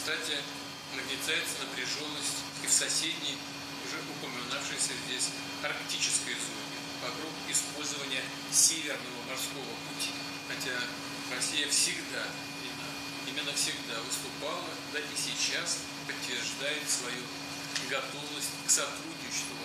Кстати, нагнетается напряженность и в соседней, уже упоминавшейся здесь, арктической зоне вокруг использования Северного морского пути. Хотя Россия всегда, именно всегда выступала, да и сейчас подтверждает свою готовность к сотрудничеству,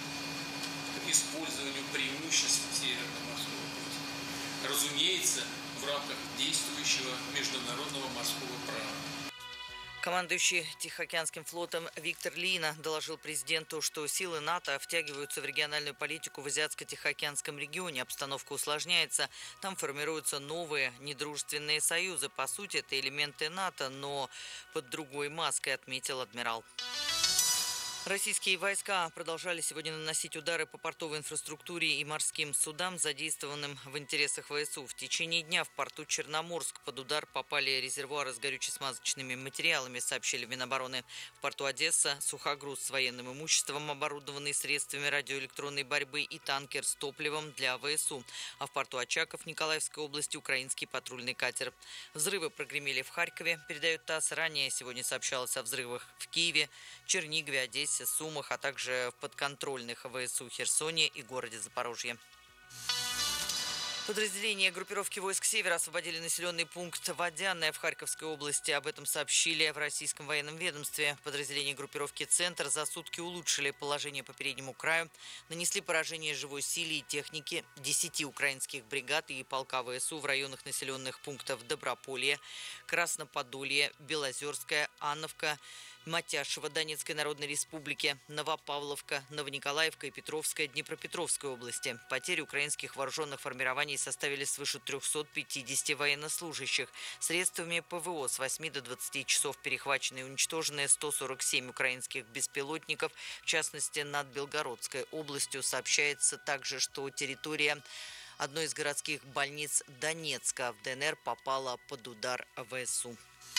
к использованию преимуществ Северного морского пути. Разумеется, в рамках действующего международного морского права. Командующий Тихоокеанским флотом Виктор Лина доложил президенту, что силы НАТО втягиваются в региональную политику в Азиатско-Тихоокеанском регионе. Обстановка усложняется. Там формируются новые недружественные союзы. По сути, это элементы НАТО, но под другой маской, отметил адмирал. Российские войска продолжали сегодня наносить удары по портовой инфраструктуре и морским судам, задействованным в интересах ВСУ. В течение дня в порту Черноморск под удар попали резервуары с горюче-смазочными материалами, сообщили в Минобороны. В порту Одесса сухогруз с военным имуществом, оборудованный средствами радиоэлектронной борьбы, и танкер с топливом для ВСУ. А в порту Очаков Николаевской области украинский патрульный катер. Взрывы прогремели в Харькове, передает ТАСС. Ранее сегодня сообщалось о взрывах в Киеве, Чернигове, Одессе, Сумах, а также в подконтрольных ВСУ Херсоне и городе Запорожье. Подразделения группировки войск «Север» освободили населенный пункт Водяное в Харьковской области. Об этом сообщили в российском военном ведомстве. Подразделения группировки «Центр» за сутки улучшили положение по переднему краю, нанесли поражение живой силе и технике 10 украинских бригад и полка ВСУ в районах населенных пунктов Доброполье, Красноподолье, Белозерская, Анновка, Матяшево Донецкой Народной Республики, Новопавловка, Новониколаевка и Петровская Днепропетровской области. Потери украинских вооруженных формирований составили свыше 350 военнослужащих. Средствами ПВО с 8 до 20 часов перехвачены и уничтожены 147 украинских беспилотников. В частности, над Белгородской областью сообщается также, что территория одной из городских больниц Донецка в ДНР попала под удар ВСУ.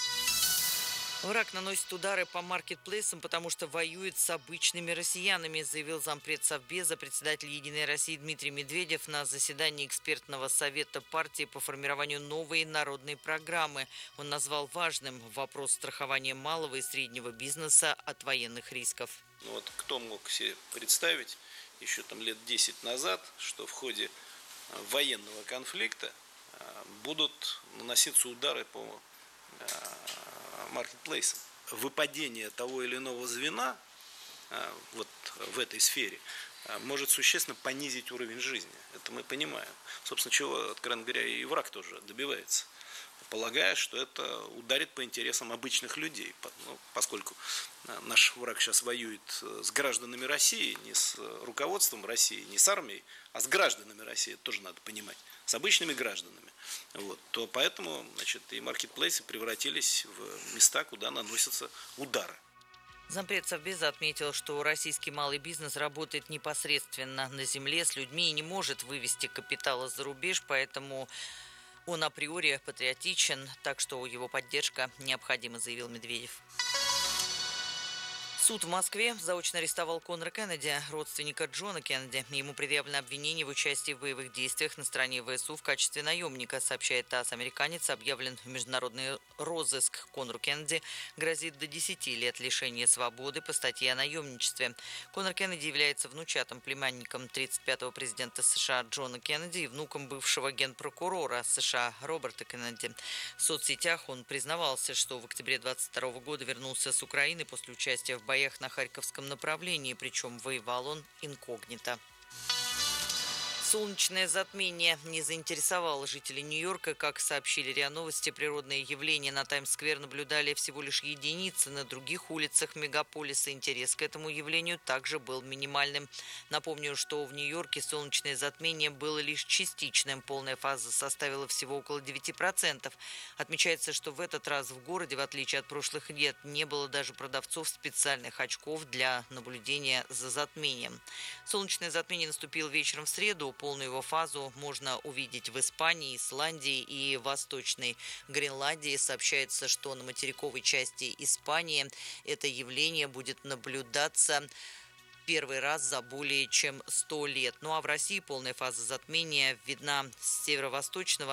Враг наносит удары по маркетплейсам, потому что воюет с обычными россиянами, заявил зампред Совбеза, председатель «Единой России» Дмитрий Медведев на заседании экспертного совета партии по формированию новой народной программы. Он назвал важным вопрос страхования малого и среднего бизнеса от военных рисков. Кто мог себе представить еще лет 10 назад, что в ходе военного конфликта будут наноситься удары по маркетплейсам. Выпадение того или иного звена в этой сфере может существенно понизить уровень жизни. Это мы понимаем. Собственно, чего, откровенно говоря, и враг тоже добивается, полагая, что это ударит по интересам обычных людей. Поскольку наш враг сейчас воюет с гражданами России, не с руководством России, не с армией, а с гражданами России, это тоже надо понимать, с обычными гражданами. То поэтому, и маркетплейсы превратились в места, куда наносятся удары. Зампред Совбеза отметил, что российский малый бизнес работает непосредственно на земле с людьми и не может вывести капитала за рубеж, поэтому он априори патриотичен, так что его поддержка необходима, заявил Медведев. Суд в Москве заочно арестовал Конора Кеннеди, родственника Джона Кеннеди. Ему предъявлено обвинение в участии в боевых действиях на стороне ВСУ в качестве наемника, сообщает ТАСС. Американец объявлен в международный розыск. Конору Кеннеди грозит до 10 лет лишения свободы по статье о наемничестве. Конор Кеннеди является внучатым племянником 35-го президента США Джона Кеннеди и внуком бывшего генпрокурора США Роберта Кеннеди. В соцсетях он признавался, что в октябре 2022 года вернулся с Украины после участия в боях на Харьковском направлении, причем воевал он инкогнито. Солнечное затмение не заинтересовало жителей Нью-Йорка. Как сообщили РИА Новости, природные явления на Таймс-сквер наблюдали всего лишь единицы. На других улицах мегаполиса интерес к этому явлению также был минимальным. Напомню, что в Нью-Йорке солнечное затмение было лишь частичным. Полная фаза составила всего около 9%. Отмечается, что в этот раз в городе, в отличие от прошлых лет, не было даже продавцов специальных очков для наблюдения за затмением. Солнечное затмение наступило вечером в среду. Полную его фазу можно увидеть в Испании, Исландии и Восточной Гренландии. Сообщается, что на материковой части Испании это явление будет наблюдаться первый раз за более чем 100 лет. Ну а в России полная фаза затмения видна с северо-восточного